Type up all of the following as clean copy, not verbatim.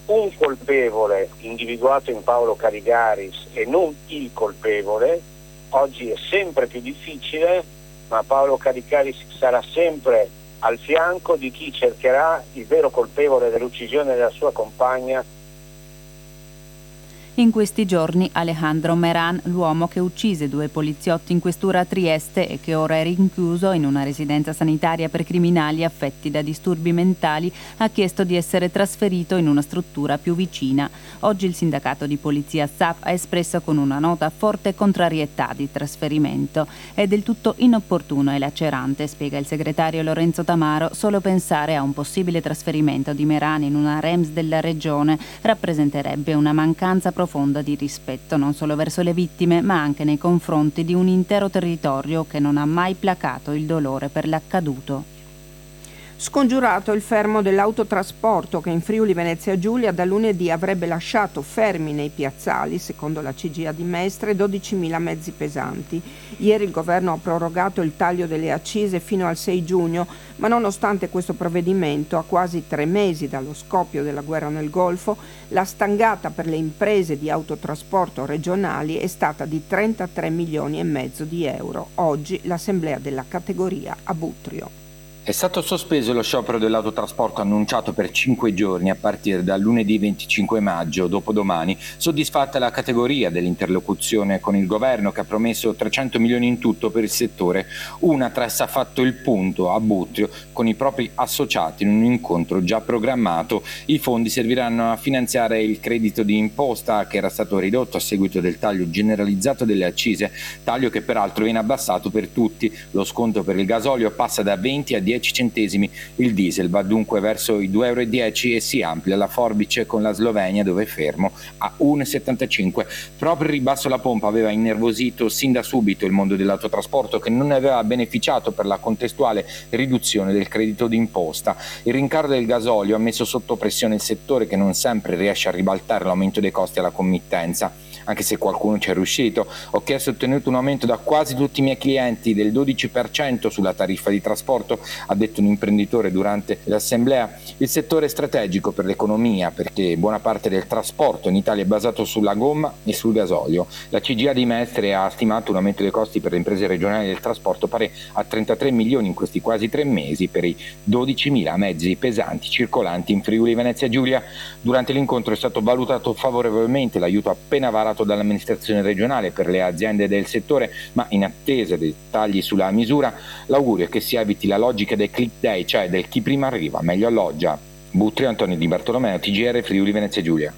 un colpevole individuato in Paolo Caligaris e non il colpevole. Oggi è sempre più difficile, ma Paolo Caligaris sarà sempre al fianco di chi cercherà il vero colpevole dell'uccisione della sua compagna. In questi giorni Alejandro Meran, l'uomo che uccise 2 poliziotti in questura a Trieste e che ora è rinchiuso in una residenza sanitaria per criminali affetti da disturbi mentali, ha chiesto di essere trasferito in una struttura più vicina. Oggi il sindacato di polizia SAF ha espresso con una nota forte contrarietà di trasferimento. È del tutto inopportuno e lacerante, spiega il segretario Lorenzo Tamaro, solo pensare a un possibile trasferimento di Meran in una REMS della regione rappresenterebbe una mancanza profonda di rispetto non solo verso le vittime ma anche nei confronti di un intero territorio che non ha mai placato il dolore per l'accaduto. Scongiurato il fermo dell'autotrasporto che in Friuli Venezia Giulia da lunedì avrebbe lasciato fermi nei piazzali, secondo la CGIA di Mestre, 12.000 mezzi pesanti. Ieri il governo ha prorogato il taglio delle accise fino al 6 giugno, ma nonostante questo provvedimento, a quasi 3 mesi dallo scoppio della guerra nel Golfo, la stangata per le imprese di autotrasporto regionali è stata di 33 milioni e mezzo di euro. Oggi l'assemblea della categoria a Butrio. È stato sospeso lo sciopero dell'autotrasporto annunciato per 5 giorni a partire dal lunedì 25 maggio, dopodomani, soddisfatta la categoria dell'interlocuzione con il governo che ha promesso 300 milioni in tutto per il settore. Unatres ha fatto il punto a Butrio con i propri associati in un incontro già programmato. I fondi serviranno a finanziare il credito di imposta che era stato ridotto a seguito del taglio generalizzato delle accise, taglio che peraltro viene abbassato per tutti. Lo sconto per il gasolio passa da 20 a 10 centesimi, il diesel va dunque verso i 2,10 euro e si amplia la forbice con la Slovenia dove è fermo a 1,75. Proprio il ribasso alla pompa aveva innervosito sin da subito il mondo dell'autotrasporto che non ne aveva beneficiato per la contestuale riduzione del credito d'imposta. Il rincaro del gasolio ha messo sotto pressione il settore che non sempre riesce a ribaltare l'aumento dei costi alla committenza. Anche se qualcuno ci è riuscito, ho chiesto e ottenuto un aumento da quasi tutti i miei clienti del 12% sulla tariffa di trasporto, ha detto un imprenditore durante l'assemblea. Il settore è strategico per l'economia perché buona parte del trasporto in Italia è basato sulla gomma e sul gasolio. La CGIA di Mestre ha stimato un aumento dei costi per le imprese regionali del trasporto pari a 33 milioni in questi quasi 3 mesi per i 12.000 mezzi pesanti circolanti in Friuli Venezia Giulia. Durante l'incontro è stato valutato favorevolmente l'aiuto appena varato dall'amministrazione regionale per le aziende del settore, ma in attesa dei tagli sulla misura l'augurio è che si eviti la logica del click day, cioè del chi prima arriva meglio alloggia. Butrio, Antonio Di Bartolomeo, TGR Friuli Venezia Giulia.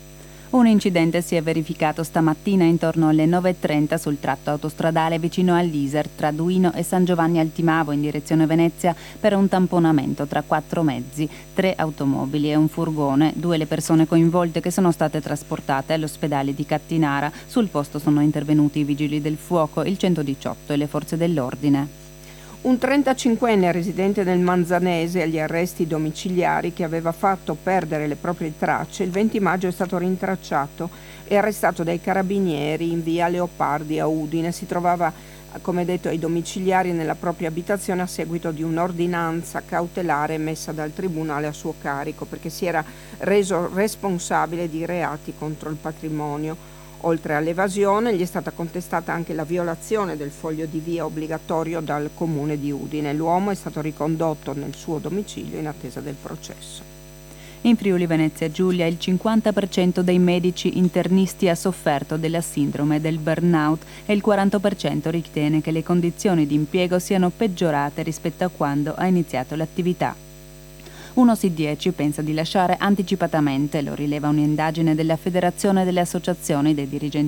Un incidente si è verificato stamattina intorno alle 9.30 sul tratto autostradale vicino all'Iser tra Duino e San Giovanni al Timavo in direzione Venezia per un tamponamento tra 4 mezzi, 3 automobili e un furgone, 2 le persone coinvolte che sono state trasportate all'ospedale di Cattinara. Sul posto sono intervenuti i vigili del fuoco, il 118 e le forze dell'ordine. Un 35enne residente del Manzanese agli arresti domiciliari che aveva fatto perdere le proprie tracce, il 20 maggio è stato rintracciato e arrestato dai carabinieri in via Leopardi a Udine. Si trovava, come detto, ai domiciliari nella propria abitazione a seguito di un'ordinanza cautelare emessa dal tribunale a suo carico perché si era reso responsabile di reati contro il patrimonio. Oltre all'evasione gli è stata contestata anche la violazione del foglio di via obbligatorio dal comune di Udine. L'uomo è stato ricondotto nel suo domicilio in attesa del processo. In Friuli Venezia Giulia il 50% dei medici internisti ha sofferto della sindrome del burnout e il 40% ritiene che le condizioni di impiego siano peggiorate rispetto a quando ha iniziato l'attività. Uno su 10 pensa di lasciare anticipatamente, lo rileva un'indagine della Federazione delle Associazioni dei Dirigenti